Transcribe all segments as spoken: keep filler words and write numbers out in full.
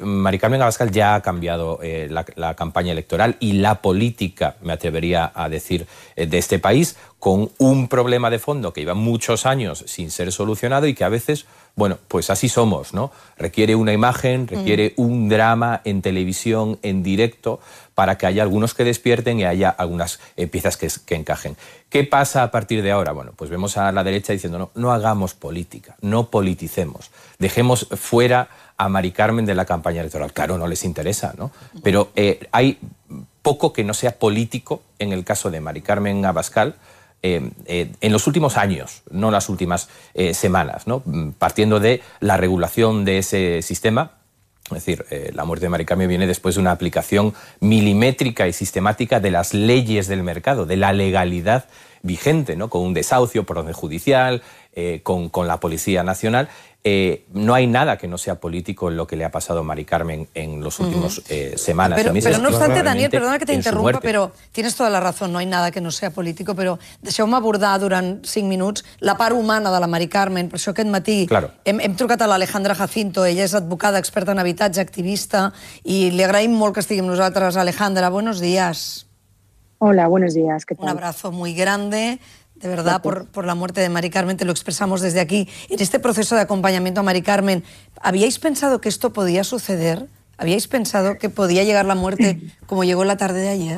Mari Carmen Abascal ya ha cambiado eh, la, la campaña electoral y la política, me atrevería a decir, eh, de este país, con un problema de fondo que lleva muchos años sin ser solucionado y que a veces, bueno, pues así somos, ¿no? Requiere una imagen, requiere mm. un drama en televisión, en directo, para que haya algunos que despierten y haya algunas eh, piezas que, que encajen. ¿Qué pasa a partir de ahora? Bueno, pues vemos a la derecha diciendo no, no hagamos política, no politicemos, dejemos fuera a Mari Carmen de la campaña electoral. Claro, no les interesa, ¿no? Pero eh, hay poco que no sea político en el caso de Mari Carmen Abascal, Eh, eh, en los últimos años, no las últimas eh, semanas, ¿no? Partiendo de la regulación de ese sistema. Es decir, eh, la muerte de Mari Carmen viene después de una aplicación milimétrica y sistemática de las leyes del mercado, de la legalidad vigente, ¿no? Con un desahucio por orden judicial, eh, con, con la Policía Nacional. Eh, no hay nada que no sea político en lo que le ha pasado a Mari Carmen en los últimos eh, semanas. Pero, pero no obstante, Daniel, perdona que te interrumpa, però tienes toda la razón, no hay nada que no sea político, però deixeu-me abordar durant cinc minuts la part humana de la Mari Carmen. Per això aquest matí claro. hem, hem trucat a l'Alejandra Jacinto, ella és advocada, experta en habitatge, activista, i li agraïm molt que estigui amb nosaltres. Alejandra, buenos días. Hola, buenos días. ¿Qué tal? Un abrazo muy grande. De verdad, por, por la muerte de Mari Carmen, te lo expresamos desde aquí. En este proceso de acompañamiento a Mari Carmen, ¿habíais pensado que esto podía suceder? ¿Habíais pensado que podía llegar la muerte como llegó la tarde de ayer?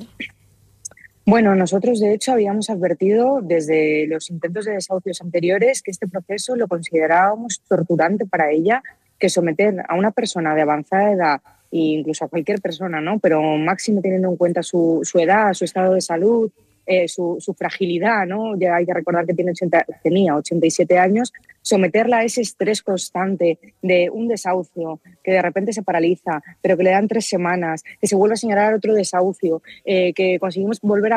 Bueno, nosotros de hecho habíamos advertido desde los intentos de desahucios anteriores que este proceso lo considerábamos torturante para ella, que someter a una persona de avanzada edad e incluso a cualquier persona, ¿no? Pero máximo teniendo en cuenta su, su edad, su estado de salud, Eh, su, su fragilidad, ¿no? Ya hay que recordar que tiene ochenta, tenía ochenta y siete años, someterla a ese estrés constante de un desahucio que de repente se paraliza, pero que le dan tres semanas, que se vuelve a señalar otro desahucio, eh, que conseguimos volver a